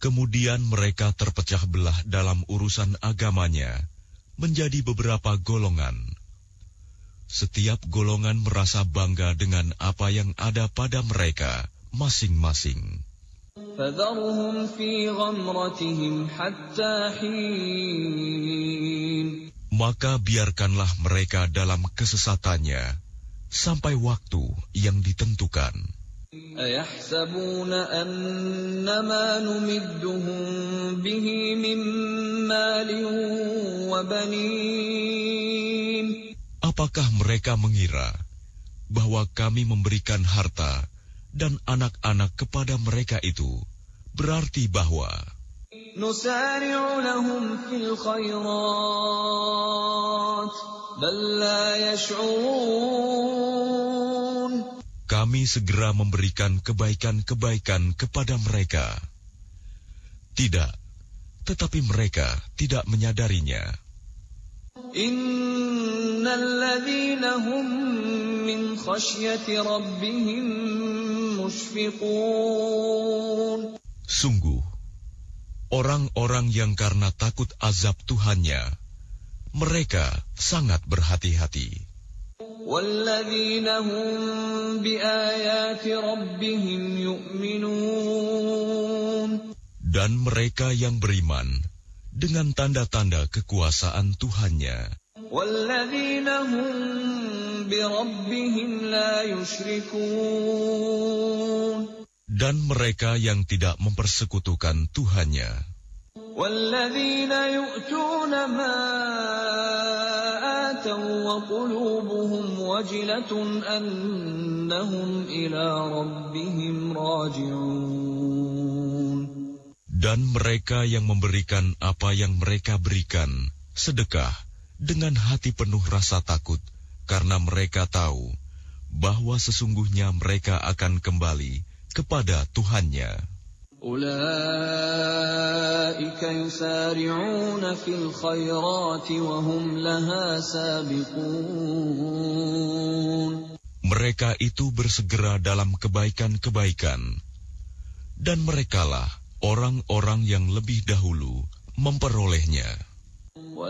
Kemudian mereka terpecah belah dalam urusan agamanya menjadi beberapa golongan. Setiap golongan merasa bangga dengan apa yang ada pada mereka masing-masing. فَذَرْهُمْ فِي غَمْرَتِهِمْ حَتَّى حِينٍ. Maka biarkanlah mereka dalam kesesatannya sampai waktu yang ditentukan. أَيَحْسَبُونَ أَنَّمَا نُمِدُّهُم بِهِ مِن مَّالٍ وَبَنِينَ. Apakah mereka mengira bahwa kami memberikan harta dan anak-anak kepada mereka itu berarti bahwa نُسَارِعُ لَهُمْ فِي الْخَيْرَاتِ بَل لَّا يَشْعُرُونَ. kami segera memberikan kebaikan-kebaikan kepada mereka. Tidak, tetapi mereka tidak menyadarinya. Innal ladzina hum min khasyati rabbihim mushfiqun. Sungguh, orang-orang yang karena takut azab Tuhannya, mereka sangat berhati-hati. Walladzina hum biayati rabbihim yu'minun. Dan mereka yang beriman dengan tanda-tanda kekuasaan Tuhannya. Walladzina hum bi rabbihim la yusyrikun. Dan mereka yang tidak mempersekutukan Tuhannya. Walladzina yu'tuna ma ataw wa qulubuhum wajilatun annahum ila rabbihim raji'un. Dan mereka yang memberikan apa yang mereka berikan, sedekah, dengan hati penuh rasa takut, karena mereka tahu bahwa sesungguhnya mereka akan kembali kepada Tuhannya. Ulaika yusari'una fil khairati wa hum laha sabiqun. Mereka itu bersegera dalam kebaikan-kebaikan, dan merekalah orang-orang yang lebih dahulu memperolehnya.